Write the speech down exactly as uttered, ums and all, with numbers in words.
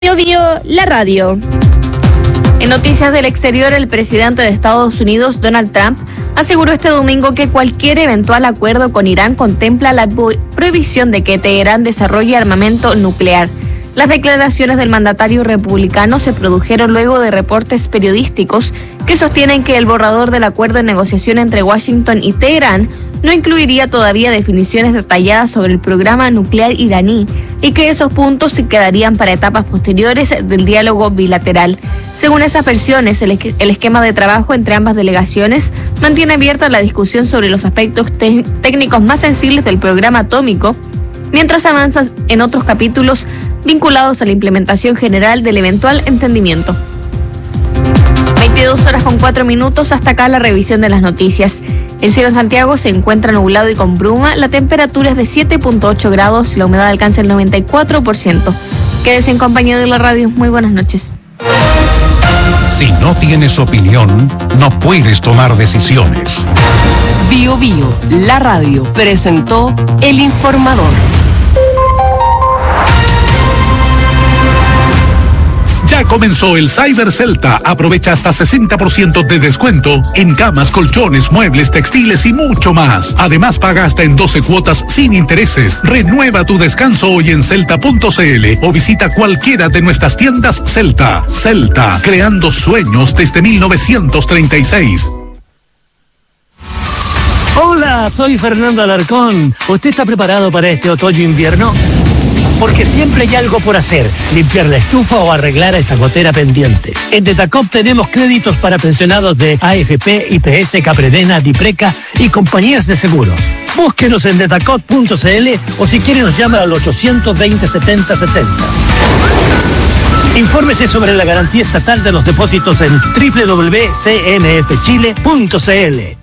Bio Bio, la radio. En noticias del exterior, el presidente de Estados Unidos, Donald Trump, aseguró este domingo que cualquier eventual acuerdo con Irán contempla la prohibición de que Teherán desarrolle armamento nuclear. Las declaraciones del mandatario republicano se produjeron luego de reportes periodísticos que sostienen que el borrador del acuerdo de negociación entre Washington y Teherán no incluiría todavía definiciones detalladas sobre el programa nuclear iraní y que esos puntos se quedarían para etapas posteriores del diálogo bilateral. Según esas versiones, el, el esquema de trabajo entre ambas delegaciones mantiene abierta la discusión sobre los aspectos te- técnicos más sensibles del programa atómico, mientras avanzan en otros capítulos vinculados a la implementación general del eventual entendimiento. veintidós horas con cuatro minutos, hasta acá la revisión de las noticias. El cielo en Santiago se encuentra nublado y con bruma, la temperatura es de siete punto ocho grados, la humedad alcanza el noventa y cuatro por ciento. Quédese en compañía de la radio, muy buenas noches. Si no tienes opinión, no puedes tomar decisiones. Bio Bio, la radio, presentó El Informador. Ya comenzó el Cyber Celta. Aprovecha hasta sesenta por ciento de descuento en camas, colchones, muebles, textiles y mucho más. Además, paga hasta en doce cuotas sin intereses. Renueva tu descanso hoy en celta punto c l o visita cualquiera de nuestras tiendas Celta. Celta, creando sueños desde mil novecientos treinta y seis. Hola, soy Fernando Alarcón. ¿Usted está preparado para este otoño-invierno? Porque siempre hay algo por hacer, limpiar la estufa o arreglar esa gotera pendiente. En Detacop tenemos créditos para pensionados de A F P, I P S, Capredena, Dipreca y compañías de seguros. Búsquenos en detacop punto c l o si quiere nos llama al ochocientos veinte setenta setenta. Infórmese sobre la garantía estatal de los depósitos en doble u doble u doble u punto c n f chile punto c l.